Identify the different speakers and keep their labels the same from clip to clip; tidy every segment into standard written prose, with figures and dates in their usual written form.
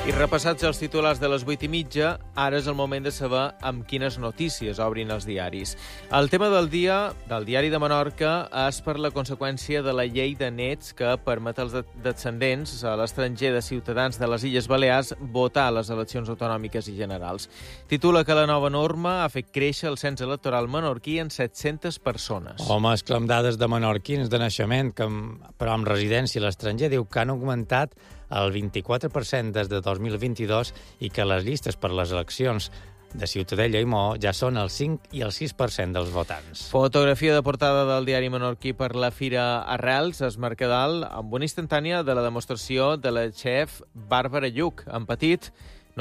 Speaker 1: I repassats els titulars de les 8:30, ara és el moment de saber amb quines notícies obrin els diaris. El tema del dia del Diari de Menorca és per la conseqüència de la llei de nets que permet als descendents a l'estranger de ciutadans de les Illes Balears votar a les eleccions autonòmiques i generals. Titula que la nova norma ha fet créixer el cens electoral menorquí en 700 persones.
Speaker 2: Home, és que amb dades de menorquins de naixement, però amb residència a l'estranger, diu que han augmentat el 24% des de 2022 i que les llistes per les eleccions de Ciutadella i Maó ja són el 5 i el 6% dels votants.
Speaker 1: Fotografia de portada del diari menorquí per la Fira Arrels, es Mercadal, amb una instantània de la demostració de la xef Bàrbara Lluc. En petit,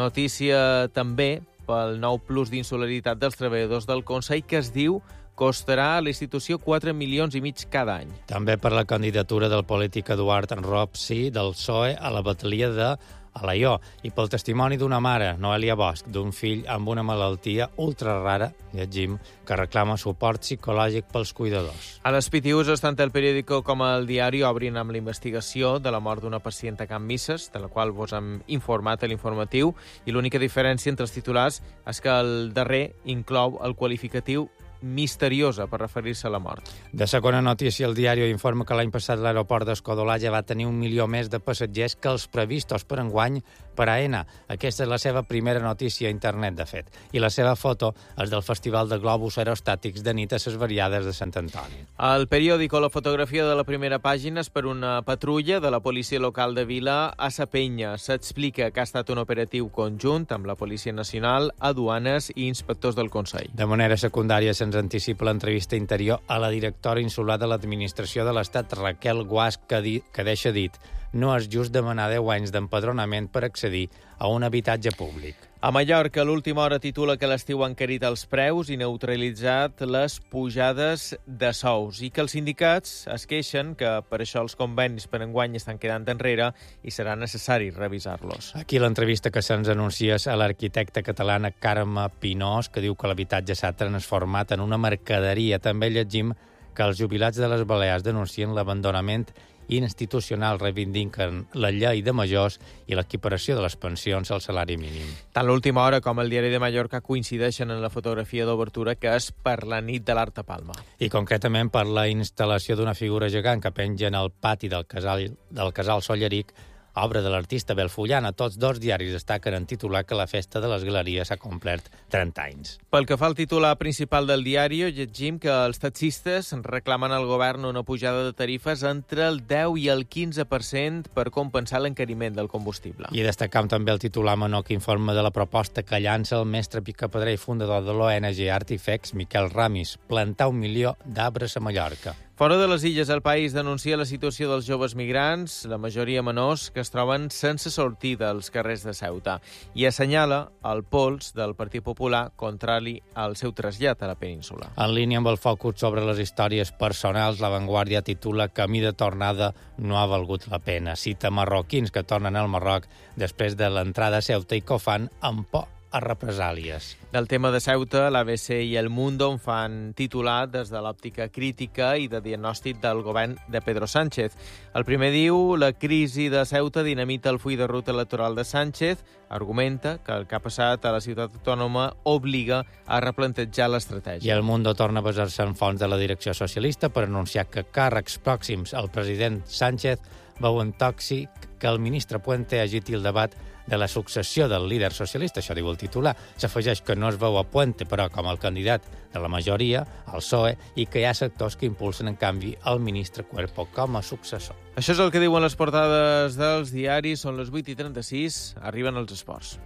Speaker 1: notícia també pel nou plus d'insularitat dels treballadors del Consell que es diu costarà a la institució 4,5 milions cada any.
Speaker 2: També per la candidatura del polític Eduard Ropsi del PSOE a la batalia de Alaior i pel testimoni d'una mare, Noelia Bosch, d'un fill amb una malaltia ultra rara, llegim, que reclama suport psicològic pels cuidadors.
Speaker 1: A les PTUs, tant el periòdico com el diari obrin amb la investigació de la mort d'una pacient a Can Misses, de la qual vos hem informat a l'informatiu, i l'única diferència entre els titulars és que el darrer inclou el qualificatiu misteriosa per referir-se a la mort.
Speaker 2: De segona notícia, el diari informa que l'any passat l'aeroport d'Escodolà va tenir 1 milió més de passatgers que els previstos per enguany per AENA. Aquesta és la seva primera notícia a internet, de fet. I la seva foto és del Festival de Globus Aerostàtics de nit a ses Variades de Sant Antoni.
Speaker 1: Al periòdico, la fotografia de la primera pàgina és per una patrulla de la policia local de Vila a Sa Penya. S'explica que ha estat un operatiu conjunt amb la Policia Nacional, aduanes i inspectors del Consell.
Speaker 2: De manera secundària, se'ns anticipa l'entrevista interior a la directora insular de l'Administració de l'Estat, Raquel Guasch, que deixa dit: no és just demanar 10 anys d'empadronament per accedir a un habitatge públic.
Speaker 1: A Mallorca, l'última hora titula que l'estiu ha encarit els preus i neutralitzat les pujades de sous i que els sindicats es queixen que per això els convenis per enguany estan quedant enrere i serà necessari revisar-los.
Speaker 2: Aquí l'entrevista que se'ns anuncia és a l'arquitecta catalana Carme Pinós, que diu que l'habitatge s'ha transformat en una mercaderia. També llegim que els jubilats de les Balears denuncien l'abandonament institucional, reivindiquen la llei de majors i l'equiparació de les pensions al salari mínim.
Speaker 1: Tant l'última hora com el diari de Mallorca coincideixen en la fotografia d'obertura que és per la nit de l'Art a Palma.
Speaker 2: I concretament per la instal·lació d'una figura gegant que penja en el pati del casal Solleric, obra de l'artista Belfullana. Tots dos diaris destaquen en titular que la festa de les galeries ha complert 30 anys.
Speaker 1: Pel que fa al titular principal del diari, llegim que els taxistes reclamen al govern una pujada de tarifes entre el 10 i el 15% per compensar l'encariment del combustible.
Speaker 2: I destacam també el titular menor que informa de la proposta que llança el mestre picapedrer i fundador de l'ONG Artifex, Miquel Ramis: plantar 1 milió d'arbres a Mallorca.
Speaker 1: Fora de les illes, el país denuncia la situació dels joves migrants, la majoria menors, que es troben sense sortir dels carrers de Ceuta, i assenyala el pols del Partit Popular contrari al seu trasllat a la península.
Speaker 2: En línia amb el focus sobre les històries personals, La Vanguardia titula Camí de tornada no ha valgut la pena. Cita marroquins que tornen al Marroc després de l'entrada a Ceuta i que ho fan amb por a represàlies.
Speaker 1: Del tema de Ceuta, l'ABC i El Mundo en fan titular des de l'òptica crítica i de diagnòstic del govern de Pedro Sánchez. El primer diu: la crisi de Ceuta dinamita el full de ruta electoral de Sánchez, argumenta que el que ha passat a la ciutat autònoma obliga a replantejar l'estratègia.
Speaker 2: I El Mundo torna a basar-se en fonts de la direcció socialista per anunciar que càrrecs pròxims al president Sánchez veuen tòxic que el ministre Puente agiti el debat de la successió del líder socialista, això diu el titular. S'afegeix que no es veu a Puente, però com el candidat de la majoria, el PSOE, i que hi ha sectors que impulsen, en canvi, el ministre Cuerpo com a successor.
Speaker 1: Això és el que diuen les portades dels diaris. Són les 8:36, arriben els esports.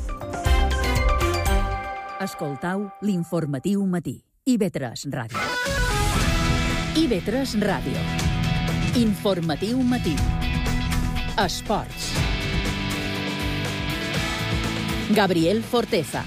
Speaker 3: Escoltau l'informatiu matí. IB3 Ràdio. IB3 Ràdio. Informatiu matí. Esports. Gabriel Forteza.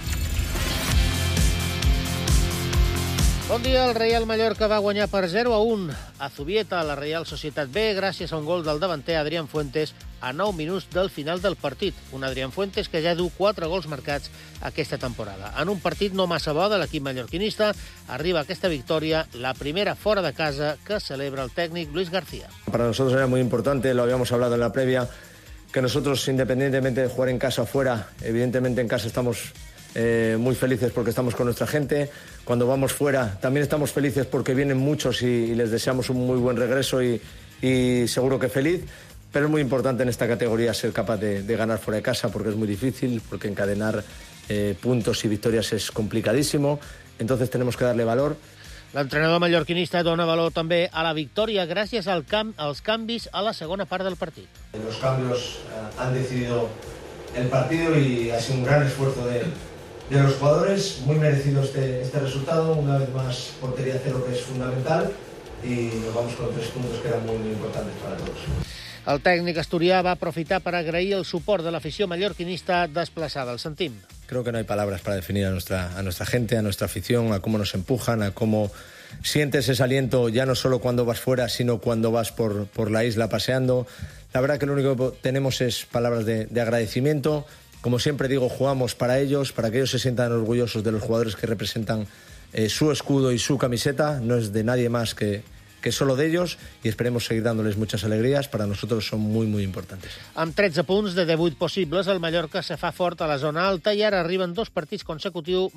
Speaker 4: Bon dia, el Real Mallorca va guanyar per 0-1 a Zubieta, a la Real Societat B, gràcies a un gol del davanter Adrián Fuentes a 9 minuts del final del partit. Un Adrián Fuentes que ja du 4 gols marcats aquesta temporada. En un partit no massa bo de l'equip mallorquinista, arriba aquesta victòria, la primera fora de casa que celebra el tècnic Luis García.
Speaker 5: Para nosotros era muy importante, lo habíamos hablado en la previa, que nosotros, independientemente de jugar en casa o fuera, evidentemente en casa estamos muy felices porque estamos con nuestra gente. Cuando vamos fuera también estamos felices porque vienen muchos y les deseamos un muy buen regreso y seguro que feliz. Pero es muy importante en esta categoría ser capaz de ganar fuera de casa porque es muy difícil, porque encadenar puntos y victorias es complicadísimo. Entonces tenemos que darle valor.
Speaker 4: L'entrenador mallorquinista dona valor també a la victòria gràcies als canvis a la segona part del partit.
Speaker 5: Los cambios han decidido el partido y ha sido un gran esfuerzo de los jugadores, muy merecido este resultado, una vez más portería cero, que es fundamental, y nos vamos con 3 puntos que eran muy importantes para todos.
Speaker 4: El tècnic asturià va aprofitar per agrair el suport de l'afició mallorquinista desplaçada. El sentim.
Speaker 5: Creo que no hay palabras para definir a nuestra gente, a nuestra afición, a cómo nos empujan, a cómo sientes ese aliento ya no solo cuando vas fuera, sino cuando vas por la isla paseando. La verdad que lo único que tenemos es palabras de agradecimiento. Como siempre digo, jugamos para ellos, para que ellos se sientan orgullosos de los jugadores que representan su escudo y su camiseta. No es de nadie más que solo de ellos, y esperemos seguir dándoles muchas alegrías. Para nosotros son muy, muy importantes.
Speaker 4: Amb 13 punts de 18 possibles, el Mallorca se fa fort a la zona alta i ara arriben 2 partits consecutius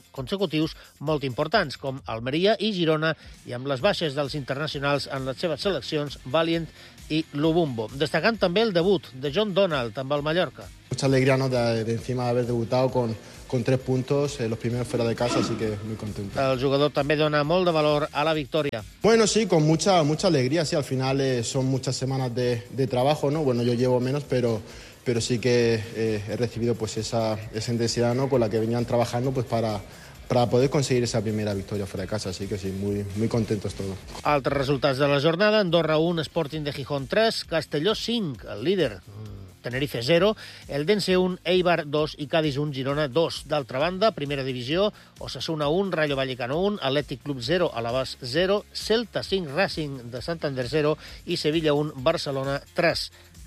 Speaker 4: molt importants, com Almeria i Girona, i amb les baixes dels internacionals en les seves seleccions, Valiant i Lubumbo. Destacant també el debut de John Donald amb el Mallorca.
Speaker 6: Mucha alegría, ¿no?, de encima de haber debutado con 3 puntos, los primeros fuera de casa, así que muy contento.
Speaker 4: El jugador també dona molt de valor a la victòria.
Speaker 6: Bueno, sí, con mucha alegría, sí, al final son muchas semanas de trabajo, ¿no? Bueno, yo llevo menos, pero sí que he recibido pues esa intensidad, ¿no?, con la que venían trabajando pues para poder conseguir esa primera victoria fuera de casa, así que sí, muy contentos todos.
Speaker 4: Altres resultats de la jornada: Andorra 1, Sporting de Gijón 3, Castelló 5, el líder, Tenerife 0, Eldense 1, Eibar 2 i Cádiz 1, Girona 2. D'altra banda, primera divisió, Osasuna 1, Rayo Vallecano 1, Athletic Club 0, Alavés 0, Celta 5, Racing de Santander 0 i Sevilla 1, Barcelona 3.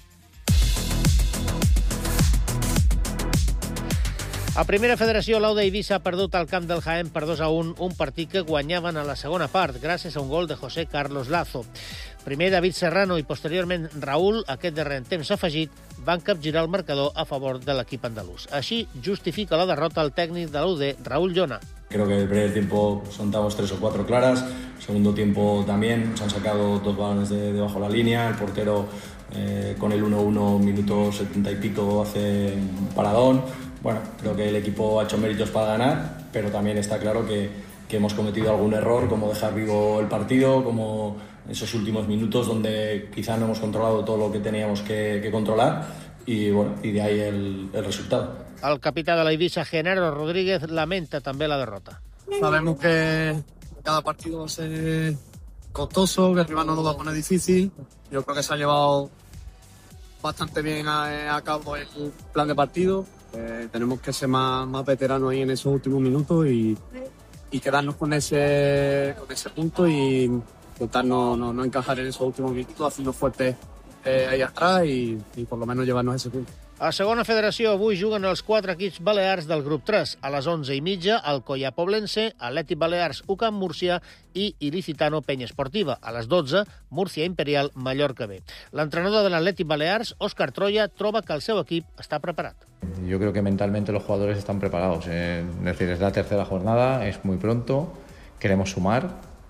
Speaker 4: A Primera Federació, l'Auda Eivissa ha perdut al camp del Jaén per 2-1, un partit que guanyaven a la segona part, gràcies a un gol de José Carlos Lazo. Primer David Serrano i posteriorment Raúl, aquest darrer en temps afegit, van capgirar el marcador a favor de l'equip andalús. Així justifica la derrota el tècnic de l'UD, Raúl Llona.
Speaker 7: Creo que el primer tiempo soltamos 3 o 4 claras, segundo tiempo también, se han sacado 2 balones de debajo la línea, el portero con el 1-1, minuto 70 y pico, hace un paradón. Bueno, creo que el equipo ha hecho méritos para ganar, pero también está claro que hemos cometido algún error, como dejar vivo el partido, como esos últimos minutos donde quizá no hemos controlado todo lo que teníamos que controlar, y bueno, y de ahí el resultado.
Speaker 4: El capità de l'Eivissa, Genaro Rodríguez, lamenta també la derrota.
Speaker 8: Sabemos que cada partido va a ser costoso, que el rival no lo va a poner difícil. Yo creo que se ha llevado bastante bien a cabo el plan de partido. Tenemos que ser más veteranos ahí en esos últimos minutos y quedarnos con ese punto y intentar no encajar en esos últimos minutos, haciendo fuertes ahí atrás y por lo menos llevarnos ese punto.
Speaker 4: A segona federació, avui juguen els 4 equips balears del grup 3. A les 11:30, Alcoyà Poblense, Atlètic Balears, UCAM Múrcia i Ilicitano Penya Esportiva. A les 12, Múrcia Imperial, Mallorca B. L'entrenador de l'Atlètic Balears, Òscar Troya, troba que el seu equip està preparat.
Speaker 9: Yo creo que mentalmente los jugadores están preparados. Es decir, es la tercera jornada, es muy pronto, queremos sumar,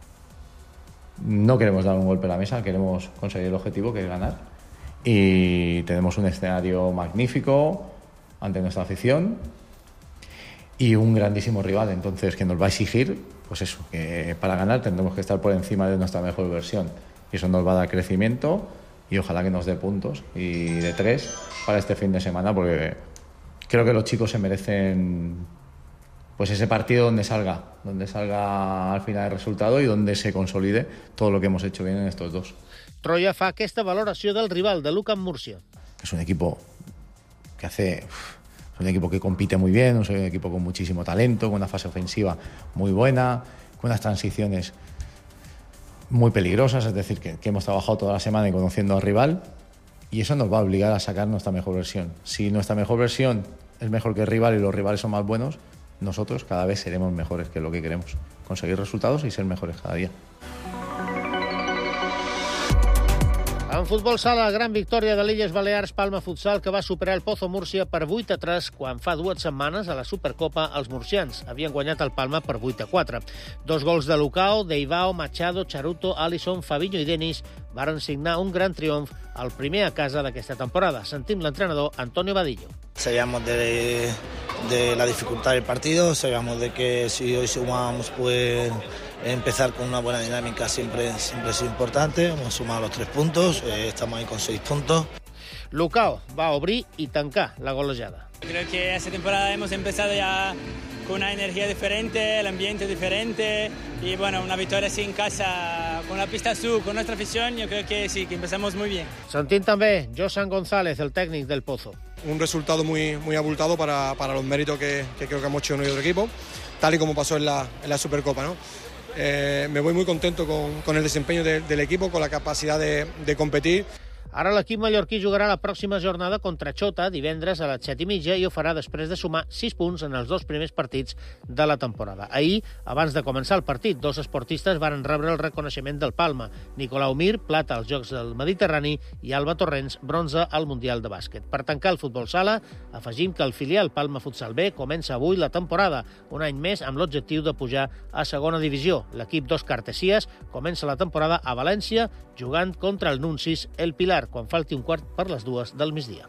Speaker 9: no queremos dar un golpe a la mesa, queremos conseguir el objetivo, que es ganar. Y tenemos un escenario magnífico ante nuestra afición y un grandísimo rival, entonces, que nos va a exigir, pues eso, que para ganar tendremos que estar por encima de nuestra mejor versión, y eso nos va a dar crecimiento y ojalá que nos dé puntos, y de 3 para este fin de semana, porque creo que los chicos se merecen pues ese partido donde salga al final el resultado y donde se consolide todo lo que hemos hecho bien en estos 2.
Speaker 4: Troya fa aquesta valoració del rival, de l'UCAM Múrcia.
Speaker 9: Es un equipo es un equipo que compite muy bien, es un equipo con muchísimo talento, con una fase ofensiva muy buena, con unas transiciones muy peligrosas, es decir, que hemos trabajado toda la semana conociendo al rival, y eso nos va a obligar a sacar nuestra mejor versión. Si nuestra mejor versión es mejor que el rival y los rivales son más buenos, nosotros cada vez seremos mejores, que es lo que queremos, conseguir resultados y ser mejores cada día.
Speaker 4: En futbol sala, gran victòria de l'Illes Balears Palma Futsal, que va superar el Pozo Múrcia per 8-3 quan fa 2 setmanes a la Supercopa els murcians havien guanyat el Palma per 8-4. 2 gols de Lucao, Deivao, Machado, Charuto, Alisson, Fabinho i Denis varen signar un gran triomf al primer a casa d'aquesta temporada. Sentim l'entrenador Antonio Vadillo.
Speaker 10: Sabíamos de la dificultad del partido, sabíamos de que si hoy sumamos pues empezar con una buena dinámica siempre es importante. Hemos sumado los 3 puntos, estamos ahí con 6 puntos.
Speaker 4: Lucao va obrir i tancar la golejada.
Speaker 11: Creo que esta temporada hemos empezado ya con una energía diferente, el ambiente diferente y bueno, una victoria así en casa, con la pista azul, con nuestra afición, yo creo que sí, que empezamos muy bien.
Speaker 4: Sentim també Josan González, el técnic del Pozo.
Speaker 12: Un resultado muy abultado para los méritos que creo que hemos hecho en nuestro equipo, tal y como pasó en la Supercopa, ¿no? Me voy muy contento con el desempeño del equipo, con la capacidad de competir.
Speaker 4: Ara l'equip mallorquí jugarà la pròxima jornada contra Xota divendres a les 7:30 i ho farà després de sumar 6 punts en els 2 primers partits de la temporada. Ahir, abans de començar el partit, 2 esportistes varen rebre el reconeixement del Palma. Nicolau Mir, plata als Jocs del Mediterrani, i Alba Torrents, bronze al Mundial de Bàsquet. Per tancar el futbol sala, afegim que el filial Palma Futsal B comença avui la temporada, un any més amb l'objectiu de pujar a segona divisió. L'equip d'Òscar Tessies comença la temporada a València jugant contra el Nuncis El Pilar, quan falti un quart per les 2 del migdia.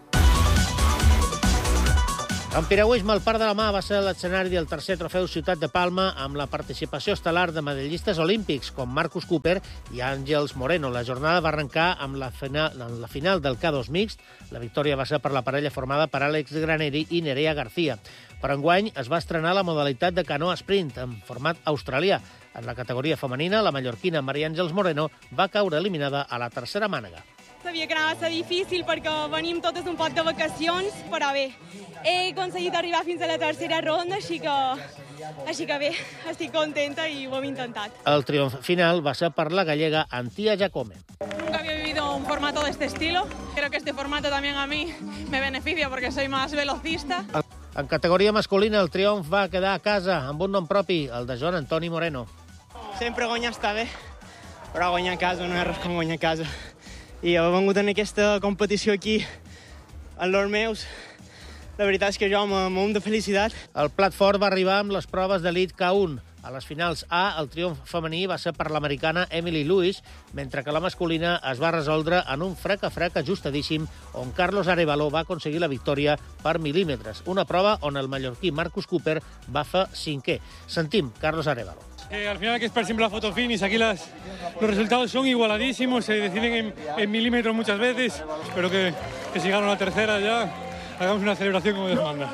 Speaker 4: En piragüisme, el Parc de la Mar va ser l'escenari del tercer trofeu Ciutat de Palma amb la participació estel·lar de medallistes olímpics com Marcus Cooper i Àngels Moreno. La jornada va arrencar amb la final del K2 mixt. La victòria va ser per la parella formada per Àlex Graneri i Nerea García. Per enguany es va estrenar la modalitat de canoa sprint en format australià. En la categoria femenina, la mallorquina Maria Àngels Moreno va caure eliminada a la tercera mànega.
Speaker 13: Sabia que anava a ser difícil perquè venim totes un poc de vacacions, però bé, he aconseguit arribar fins a la tercera ronda, així que bé, estic contenta i ho hem intentat.
Speaker 4: El triomf final va ser per la gallega Antía Jacome.
Speaker 13: Nunca había vivido un formato de este estilo. Creo que este formato también a mí me beneficia porque soy más velocista.
Speaker 4: En categoria masculina, el triomf va quedar a casa amb un nom propi, el de Joan Antoni Moreno.
Speaker 14: Sempre guanyar està bé, però guanyar a casa no és res com guanyar a casa. I he vengut en aquesta competició aquí, amb els meus. La veritat és que jo m'ho de felicitat.
Speaker 4: El plat fort va arribar amb les proves d'elit K1. A les finals A, el triomf femení va ser per l'americana Emily Lewis, mentre que la masculina es va resoldre en un frec ajustadíssim on Carlos Arévalo va aconseguir la victòria per mil·límetres. Una prova on el mallorquí Marcus Cooper va fer 5è. Sentim Carlos Arévalo.
Speaker 15: Al final, que es siempre la foto finish, aquí los resultados son igualadísimos, se deciden en milímetros muchas veces. Espero que si gano la tercera ya hagamos una celebración como Dios manda.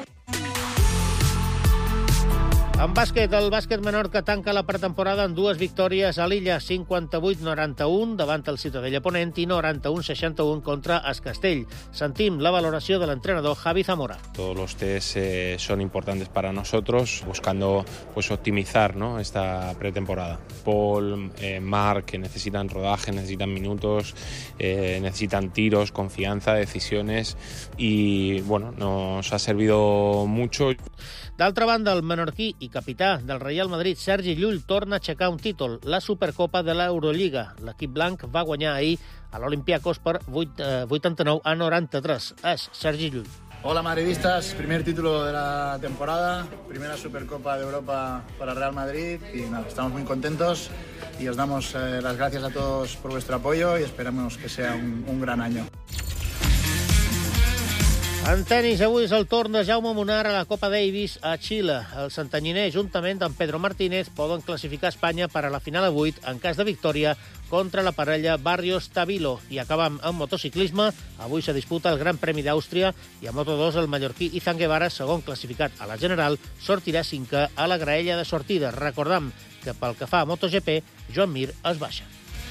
Speaker 4: En bàsquet, el bàsquet Menorca tanca la pretemporada amb 2 victòries a l'illa, 58-91 davant el Ciutadella Ponent i 91-61 contra Es Castell. Sentim la valoració de l'entrenador Javi Zamora.
Speaker 16: Todos los test son importantes para nosotros, buscando optimizar, ¿no?, esta pretemporada. Paul, Marc, que necesitan rodaje, necesitan minutos, necesitan tiros, confianza, decisiones y bueno, nos ha servido mucho.
Speaker 4: D'altra banda, el menorquí i capità del Real Madrid, Sergi Llull, torna a aixecar un títol, la Supercopa de l'Eurolliga. L'equip blanc va guanyar ahir a l'Olympiacos per 89-93. És Sergi Llull.
Speaker 17: Hola madridistas, primer título de la temporada, primera Supercopa de Europa para Real Madrid y nada, estamos muy contentos y os damos las gracias a todos por vuestro apoyo y esperamos que sea un gran año.
Speaker 4: En tenis, avui és el torn de Jaume Munar a la Copa Davis a Xile. El santanyiner, juntament amb Pedro Martínez, poden classificar Espanya per a la final a 8 en cas de victòria contra la parella Barrios-Tavilo. I acabam amb motociclisme. Avui se disputa el Gran Premi d'Àustria i a Moto2 el mallorquí Izan Guevara, segon classificat a la general, sortirà 5è a la graella de sortida. Recordam que pel que fa a MotoGP, Joan Mir es baixa.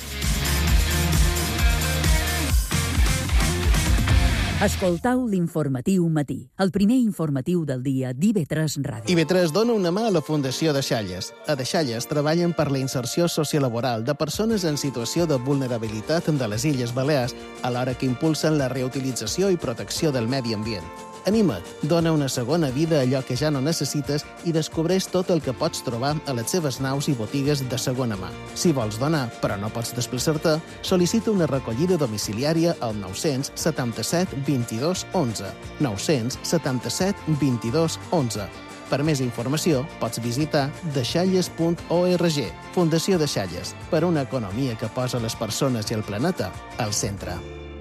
Speaker 3: Escoltau l'Informatiu Matí, el primer informatiu del dia d'IV3 Ràdio.
Speaker 18: IV3 dona una mà a la Fundació Deixalles. A Deixalles treballen per la inserció sociolaboral de persones en situació de vulnerabilitat de les Illes Balears, alhora que impulsen la reutilització i protecció del medi ambient. Anima't, dona una segona vida a allò que ja no necessites i descobreix tot el que pots trobar a les seves naus i botigues de segona mà. Si vols donar, però no pots desplaçar-te, sol·licita una recollida domiciliària al 977 22 11. 977 22 11. Per més informació, pots visitar deixalles.org. Fundació Deixalles, per una economia que posa les persones i el planeta al centre.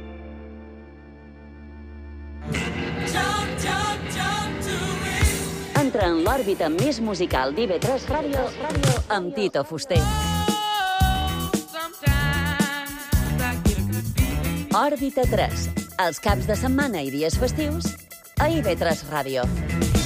Speaker 3: Entra en l'òrbita més musical d'IV3 Ràdio amb Tito Fuster. Òrbita 3, els caps de setmana i dies festius a IV3 Ràdio.